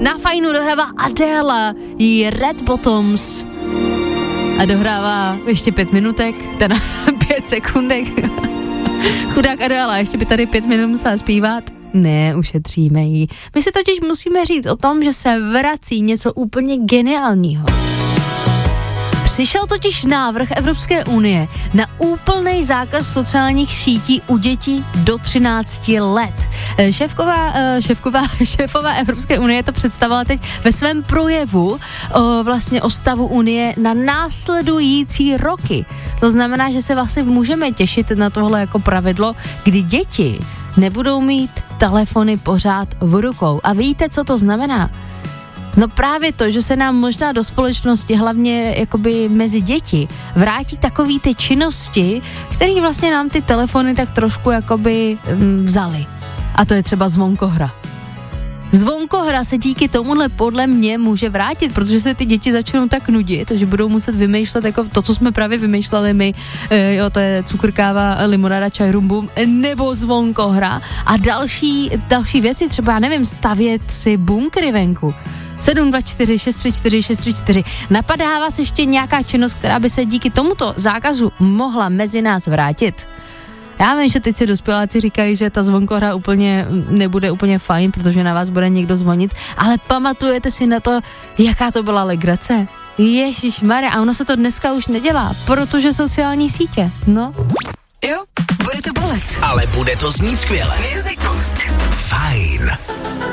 Na Fajnu dohrává Adele, jí Red Bottoms. A dohrává ještě 5 minutek, teda 5 sekundek. Chudák Adele, ještě by tady 5 minut musela zpívat. Ne, ušetříme jí. My si totiž musíme říct o tom, že se vrací něco úplně geniálního. Přišel totiž návrh Evropské unie na úplný zákaz sociálních sítí u dětí do 13 let. Šéfová Evropské unie to představila teď ve svém projevu o stavu unie na následující roky. To znamená, že se vlastně můžeme těšit na tohle jako pravidlo, kdy děti nebudou mít telefony pořád v rukou. A víte, co to znamená? No právě to, že se nám možná do společnosti, hlavně jakoby mezi děti, vrátí takový ty činnosti, které vlastně nám ty telefony tak trošku jakoby vzaly. A to je třeba zvonkohra. Zvonkohra se díky tomuhle podle mě může vrátit, protože se ty děti začnou tak nudit, že budou muset vymýšlet jako to, co jsme právě vymýšleli my, to je cukrkáva, limonáda, čaj, rum bum, nebo zvonkohra a další věci, třeba, já nevím, stavět si bunkry venku. 724 634 634. Napadá vás ještě nějaká činnost, která by se díky tomuto zákazu mohla mezi nás vrátit? Já vím, že teď si dospěláci říkají, že ta zvonkohra úplně nebude úplně fajn, protože na vás bude někdo zvonit, ale pamatujete si na to, jaká to byla legrace? Ježišmarja, a ono se to dneska už nedělá, protože sociální sítě, no. Jo, bude to bolet. Ale bude to znít skvěle. Music Box. Fajn.